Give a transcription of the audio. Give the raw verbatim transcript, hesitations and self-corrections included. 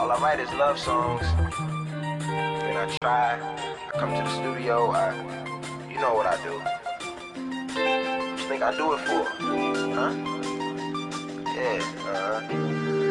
All I write is love songs. Then I try. I come to the studio. I, you know what I do. What you think I do it for? Huh? Yeah. Uh-huh.